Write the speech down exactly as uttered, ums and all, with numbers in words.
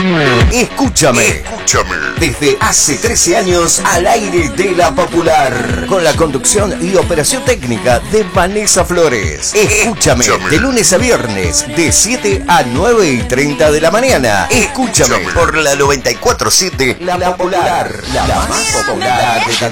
Escúchame. Escúchame. Desde hace trece años al aire de La Popular. Con la conducción y operación técnica de Vanessa Flores. Escúchame. Escúchame. De lunes a viernes. De siete a nueve y treinta de la mañana. Escúchame. Escúchame. Por la noventa y cuatro punto siete. La Popular. La más popular de